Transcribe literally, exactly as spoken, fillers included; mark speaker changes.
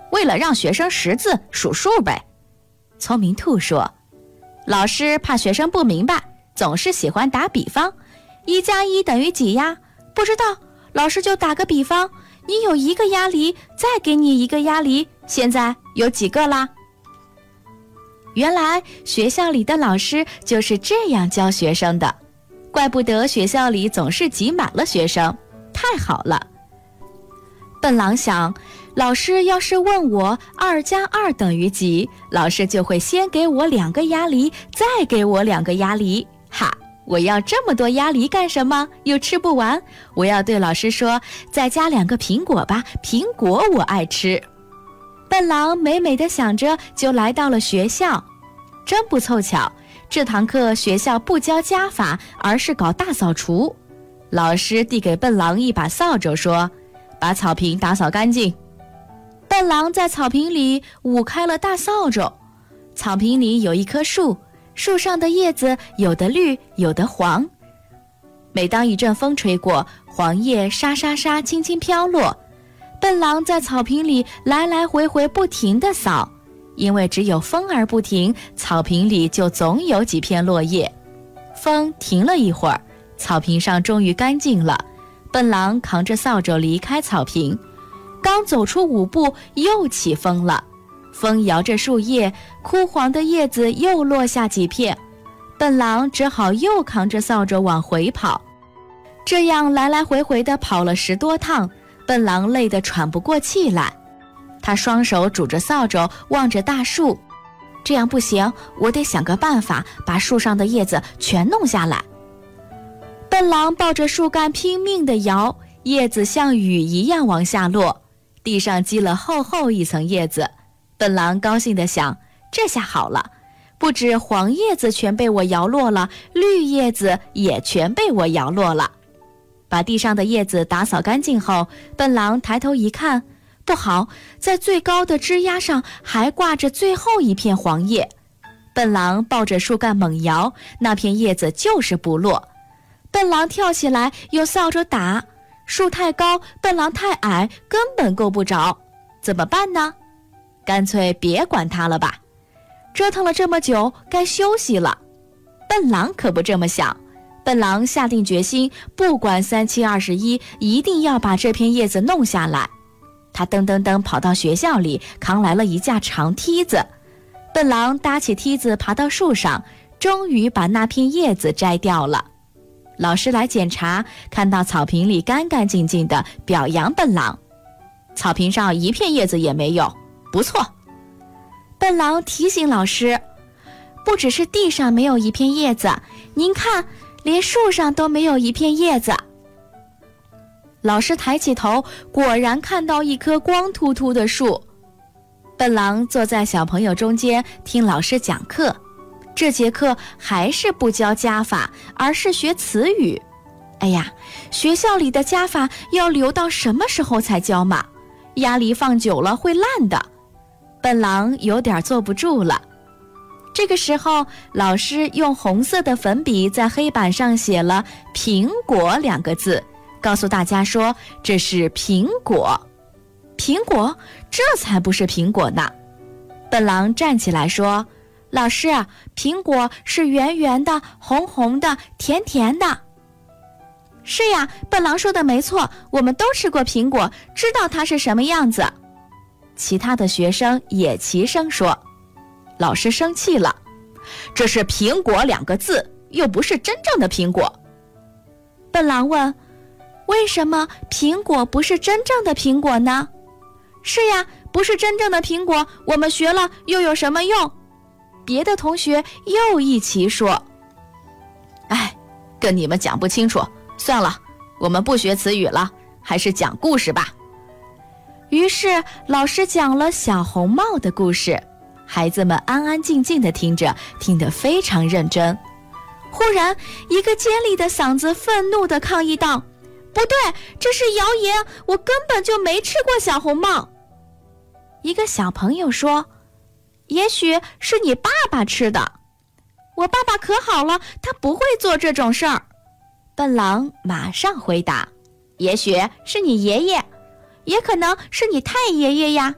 Speaker 1: 为了让学生识字数数呗。聪明兔说，老师怕学生不明白，总是喜欢打比方，一加一等于几呀？不知道，老师就打个比方，你有一个鸭梨，再给你一个鸭梨，现在有几个啦？原来学校里的老师就是这样教学生的，怪不得学校里总是挤满了学生，太好了。笨狼想，老师要是问我二加二等于几，老师就会先给我两个鸭梨，再给我两个鸭梨。哈，我要这么多鸭梨干什么？又吃不完。我要对老师说，再加两个苹果吧，苹果我爱吃。笨狼美美地想着，就来到了学校。真不凑巧，这堂课学校不教加法，而是搞大扫除。老师递给笨狼一把扫帚，说，把草坪打扫干净。笨狼在草坪里舞开了大扫帚。草坪里有一棵树，树上的叶子有的绿，有的黄。每当一阵风吹过，黄叶沙沙沙轻轻飘落。笨狼在草坪里来来回回不停地扫，因为只有风儿不停，草坪里就总有几片落叶。风停了一会儿，草坪上终于干净了。笨狼扛着扫帚离开草坪，刚走出五步，又起风了。风摇着树叶，枯黄的叶子又落下几片。笨狼只好又扛着扫帚往回跑。这样来来回回地跑了十多趟，笨狼累得喘不过气来。他双手拄着扫帚，望着大树。这样不行，我得想个办法，把树上的叶子全弄下来。笨狼抱着树干拼命地摇，叶子像雨一样往下落，地上积了厚厚一层叶子。笨狼高兴地想，这下好了，不止黄叶子全被我摇落了，绿叶子也全被我摇落了。把地上的叶子打扫干净后，笨狼抬头一看，不好，在最高的枝丫上还挂着最后一片黄叶。笨狼抱着树干猛摇，那片叶子就是不落。笨狼跳起来用扫帚打，树太高，笨狼太矮，根本够不着。怎么办呢？干脆别管它了吧。折腾了这么久，该休息了。笨狼可不这么想。笨狼下定决心，不管三七二十一，一定要把这片叶子弄下来。他噔噔噔跑到学校里，扛来了一架长梯子。笨狼搭起梯子爬到树上，终于把那片叶子摘掉了。老师来检查，看到草坪里干干净净的，表扬笨狼。草坪上一片叶子也没有，不错。笨狼提醒老师，不只是地上没有一片叶子，您看，连树上都没有一片叶子。老师抬起头，果然看到一棵光秃秃的树。笨狼坐在小朋友中间听老师讲课。这节课还是不教加法，而是学词语。哎呀，学校里的加法要留到什么时候才教嘛？鸭梨放久了会烂的。笨狼有点坐不住了。这个时候，老师用红色的粉笔在黑板上写了苹果两个字，告诉大家说这是苹果。苹果？这才不是苹果呢。笨狼站起来说，老师，苹果是圆圆的，红红的，甜甜的。是呀，笨狼说的没错，我们都吃过苹果，知道它是什么样子。其他的学生也齐声说。老师生气了，这是苹果两个字，又不是真正的苹果。笨狼问，为什么苹果不是真正的苹果呢？是呀，不是真正的苹果，我们学了又有什么用？别的同学又一起说。哎，跟你们讲不清楚，算了，我们不学词语了，还是讲故事吧。于是老师讲了小红帽的故事，孩子们安安静静地听着，听得非常认真。忽然，一个尖利的嗓子愤怒地抗议道，不对，这是谣言，我根本就没吃过小红帽。一个小朋友说，也许是你爸爸吃的。我爸爸可好了，他不会做这种事儿。笨狼马上回答，也许是你爷爷，也可能是你太爷爷呀，